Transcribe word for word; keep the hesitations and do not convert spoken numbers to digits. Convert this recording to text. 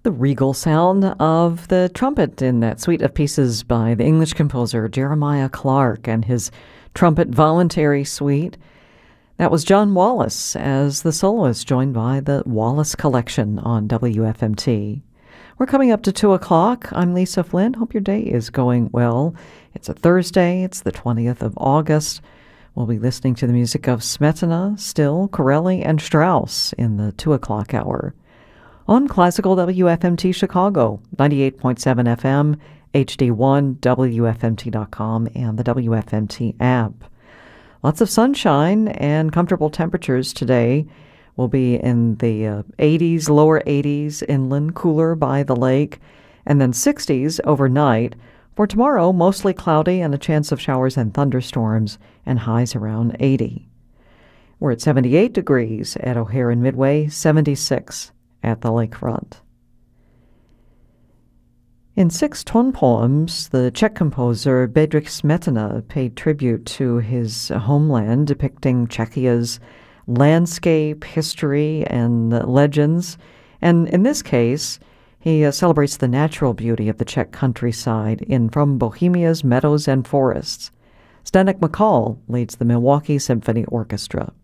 The regal sound of the trumpet in that suite of pieces by the English composer Jeremiah Clarke and his Trumpet Voluntary Suite. That was John Wallace as the soloist, joined by the Wallace Collection on W F M T. We're coming up to two o'clock. I'm Lisa Flynn. Hope your day is going well. It's a Thursday. It's the twentieth of August. We'll be listening to the music of Smetana, Still, Corelli, and Strauss in the two o'clock hour. On Classical W F M T Chicago, ninety-eight point seven F M, H D one, W F M T dot com, and the W F M T app. Lots of sunshine and comfortable temperatures today. We'll be in the uh, eighties, lower eighties, inland, cooler by the lake, and then sixties overnight. For tomorrow, mostly cloudy and a chance of showers and thunderstorms, and highs around eighty. We're at seventy-eight degrees at O'Hare and Midway, seventy-six at the lakefront. In six tone poems, the Czech composer Bedřich Smetana paid tribute to his homeland, depicting Czechia's landscape, history, and legends. And in this case, he uh, celebrates the natural beauty of the Czech countryside in From Bohemia's Meadows and Forests. Zdeněk Makal leads the Milwaukee Symphony Orchestra.